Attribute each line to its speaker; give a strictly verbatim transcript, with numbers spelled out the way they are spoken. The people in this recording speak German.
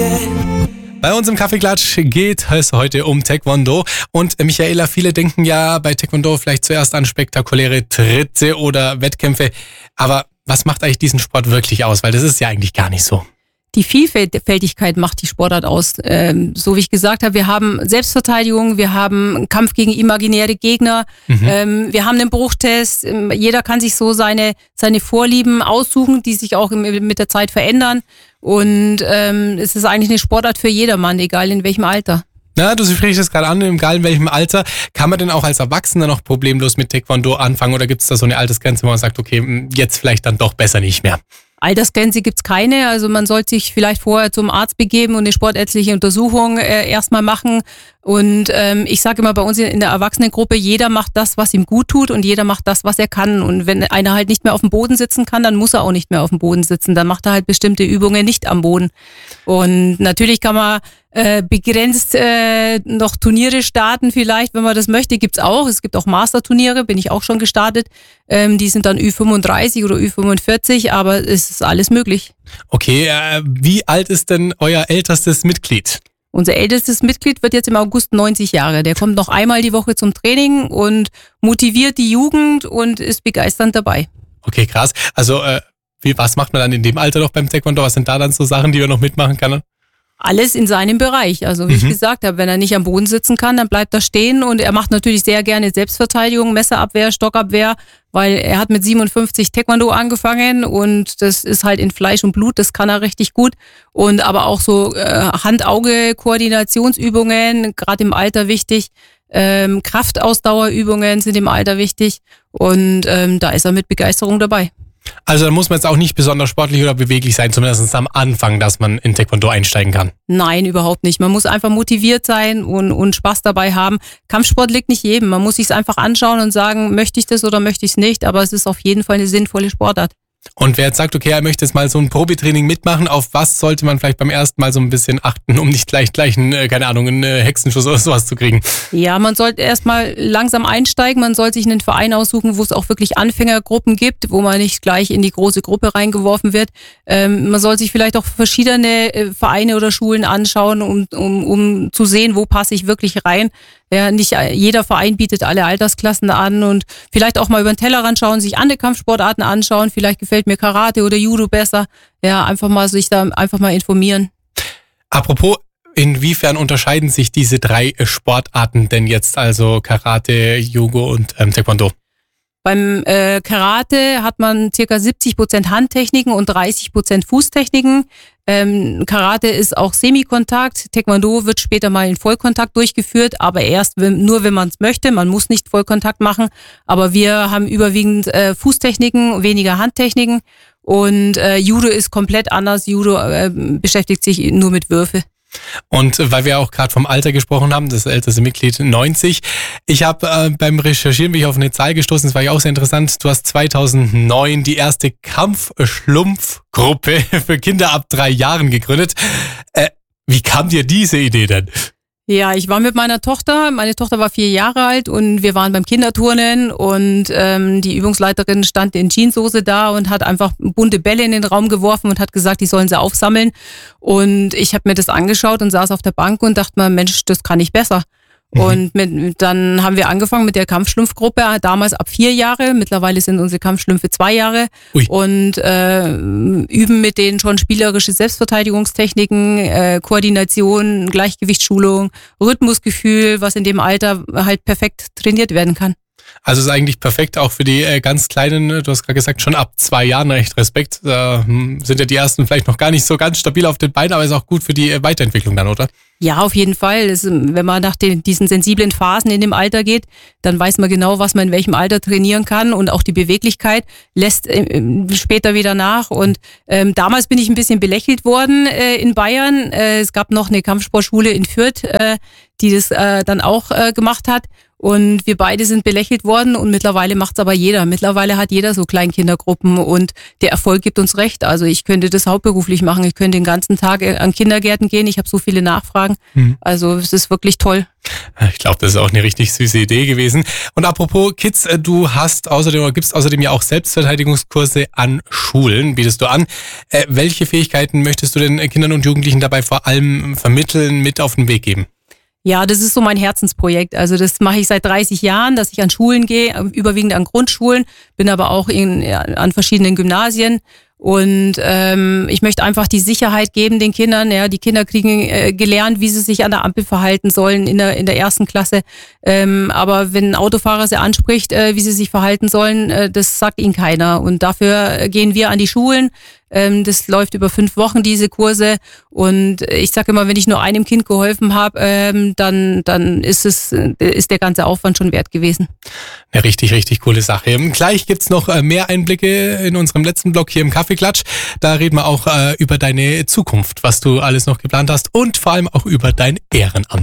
Speaker 1: Bei uns im Kaffeeklatsch geht es heute um Taekwondo. Und äh, Michaela, viele denken ja bei Taekwondo vielleicht zuerst an spektakuläre Tritte oder Wettkämpfe. Aber was macht eigentlich diesen Sport wirklich aus? Weil das ist ja eigentlich gar nicht so.
Speaker 2: Die Vielfältigkeit macht die Sportart aus. Ähm, so wie ich gesagt habe, wir haben Selbstverteidigung, wir haben Kampf gegen imaginäre Gegner, mhm. ähm, wir haben einen Bruchtest. Jeder kann sich so seine seine Vorlieben aussuchen, die sich auch mit der Zeit verändern. Und ähm, es ist eigentlich eine Sportart für jedermann, egal in welchem Alter.
Speaker 1: Na, du sprichst es gerade an, egal in welchem Alter. Kann man denn auch als Erwachsener noch problemlos mit Taekwondo anfangen oder gibt es da so eine Altersgrenze, wo man sagt, okay, jetzt vielleicht dann doch besser nicht mehr?
Speaker 2: Altersgrenze gibt's keine, also man sollte sich vielleicht vorher zum Arzt begeben und eine sportärztliche Untersuchung äh, erstmal machen. Und ähm, ich sage immer bei uns in der Erwachsenengruppe, jeder macht das, was ihm gut tut und jeder macht das, was er kann. Und wenn einer halt nicht mehr auf dem Boden sitzen kann, dann muss er auch nicht mehr auf dem Boden sitzen. Dann macht er halt bestimmte Übungen nicht am Boden. Und natürlich kann man äh, begrenzt äh, noch Turniere starten vielleicht, wenn man das möchte, gibt's auch. Es gibt auch Masterturniere, bin ich auch schon gestartet. Ähm, die sind dann Ü fünfunddreißig oder Ü fünfundvierzig, aber es ist alles möglich.
Speaker 1: Okay, äh, wie alt ist denn euer ältestes Mitglied?
Speaker 2: Unser ältestes Mitglied wird jetzt im August neunzig Jahre. Der kommt noch einmal die Woche zum Training und motiviert die Jugend und ist begeisternd dabei.
Speaker 1: Okay, krass. Also äh, wie, was macht man dann in dem Alter noch beim Taekwondo? Was sind da dann so Sachen, die man noch mitmachen kann?
Speaker 2: Alles in seinem Bereich. Also wie mhm. ich gesagt habe, wenn er nicht am Boden sitzen kann, dann bleibt er stehen und er macht natürlich sehr gerne Selbstverteidigung, Messerabwehr, Stockabwehr, weil er hat mit siebenundfünfzig Taekwondo angefangen und das ist halt in Fleisch und Blut, das kann er richtig gut. Und aber auch so äh, Hand-Auge-Koordinationsübungen, gerade im Alter wichtig. Ähm, Kraftausdauerübungen sind im Alter wichtig und ähm, da ist er mit Begeisterung dabei.
Speaker 1: Also da muss man jetzt auch nicht besonders sportlich oder beweglich sein, zumindest am Anfang, dass man in Taekwondo einsteigen kann.
Speaker 2: Nein, überhaupt nicht. Man muss einfach motiviert sein und, und Spaß dabei haben. Kampfsport liegt nicht jedem. Man muss sich es einfach anschauen und sagen, möchte ich das oder möchte ich es nicht. Aber es ist auf jeden Fall eine sinnvolle Sportart.
Speaker 1: Und wer jetzt sagt, okay, er möchte jetzt mal so ein Probetraining mitmachen, auf was sollte man vielleicht beim ersten Mal so ein bisschen achten, um nicht gleich gleich einen, keine Ahnung, einen Hexenschuss oder sowas zu kriegen?
Speaker 2: Ja, man sollte erstmal langsam einsteigen, man soll sich einen Verein aussuchen, wo es auch wirklich Anfängergruppen gibt, wo man nicht gleich in die große Gruppe reingeworfen wird. Ähm, man soll sich vielleicht auch verschiedene Vereine oder Schulen anschauen, um, um, um zu sehen, wo passe ich wirklich rein. Ja, nicht jeder Verein bietet alle Altersklassen an und vielleicht auch mal über den Tellerrand schauen, sich andere Kampfsportarten anschauen. Vielleicht gefällt mir Karate oder Judo besser. Ja, einfach mal sich da einfach mal informieren.
Speaker 1: Apropos, inwiefern unterscheiden sich diese drei Sportarten denn jetzt, also Karate, Judo und ähm, Taekwondo?
Speaker 2: Beim äh, Karate hat man circa siebzig Prozent Handtechniken und dreißig Prozent Fußtechniken. Ähm, Karate ist auch Semikontakt. Taekwondo wird später mal in Vollkontakt durchgeführt, aber erst wenn, nur, wenn man es möchte. Man muss nicht Vollkontakt machen. Aber wir haben überwiegend äh, Fußtechniken, weniger Handtechniken. Und äh, Judo ist komplett anders. Judo äh, beschäftigt sich nur mit Würfe.
Speaker 1: Und weil wir auch gerade vom Alter gesprochen haben, das älteste Mitglied neunzig. Ich habe äh, beim Recherchieren bin ich auf eine Zahl gestoßen, das war ja auch sehr interessant. Du hast zweitausendneun die erste Kampfschlumpfgruppe für Kinder ab drei Jahren gegründet. Äh, wie kam dir diese Idee denn?
Speaker 2: Ja, ich war mit meiner Tochter, meine Tochter war vier Jahre alt und wir waren beim Kinderturnen und ähm, die Übungsleiterin stand in Jeanshose da und hat einfach bunte Bälle in den Raum geworfen und hat gesagt, die sollen sie aufsammeln. Und ich habe mir das angeschaut und saß auf der Bank und dachte mir, Mensch, das kann ich besser. Mhm. Und mit, dann haben wir angefangen mit der Kampfschlumpfgruppe, damals ab vier Jahre, mittlerweile sind unsere Kampfschlümpfe zwei Jahre. Ui. Und äh, üben mit denen schon spielerische Selbstverteidigungstechniken, äh, Koordination, Gleichgewichtsschulung, Rhythmusgefühl, was in dem Alter halt perfekt trainiert werden kann.
Speaker 1: Also ist eigentlich perfekt auch für die äh, ganz Kleinen, du hast gerade gesagt, schon ab zwei Jahren recht Respekt. Da hm, sind ja die ersten vielleicht noch gar nicht so ganz stabil auf den Beinen, aber ist auch gut für die äh, Weiterentwicklung dann, oder?
Speaker 2: Ja, auf jeden Fall. Das, wenn man nach den, diesen sensiblen Phasen in dem Alter geht, dann weiß man genau, was man in welchem Alter trainieren kann und auch die Beweglichkeit lässt äh, später wieder nach. Und ähm, damals bin ich ein bisschen belächelt worden äh, in Bayern. Äh, es gab noch eine Kampfsportschule in Fürth, äh, die das äh, dann auch äh, gemacht hat. Und wir beide sind belächelt worden und mittlerweile macht's aber jeder. Mittlerweile hat jeder so Kleinkindergruppen und der Erfolg gibt uns recht. Also ich könnte das hauptberuflich machen. Ich könnte den ganzen Tag an Kindergärten gehen. Ich habe so viele Nachfragen. Hm. Also es ist wirklich toll.
Speaker 1: Ich glaube, das ist auch eine richtig süße Idee gewesen. Und apropos Kids, du hast außerdem oder gibst außerdem ja auch Selbstverteidigungskurse an Schulen, bietest du an. Äh, welche Fähigkeiten möchtest du den Kindern und Jugendlichen dabei vor allem vermitteln, mit auf den Weg geben?
Speaker 2: Ja, das ist so mein Herzensprojekt. Also das mache ich seit dreißig Jahren, dass ich an Schulen gehe, überwiegend an Grundschulen, bin aber auch in, an verschiedenen Gymnasien. Und ähm, ich möchte einfach die Sicherheit geben den Kindern. Ja, die Kinder kriegen äh, gelernt, wie sie sich an der Ampel verhalten sollen in der in der ersten Klasse. Ähm, aber wenn ein Autofahrer sie anspricht, äh, wie sie sich verhalten sollen, äh, das sagt ihnen keiner. Und dafür gehen wir an die Schulen. Ähm, das läuft über fünf Wochen, diese Kurse. Und ich sage immer, wenn ich nur einem Kind geholfen habe, ähm, dann dann ist es ist der ganze Aufwand schon wert gewesen.
Speaker 1: Eine richtig, richtig coole Sache. Gleich gibt's noch mehr Einblicke in unserem letzten Blog hier im Kaffeeklatsch. Da reden wir auch äh, über deine Zukunft, was du alles noch geplant hast und vor allem auch über dein Ehrenamt.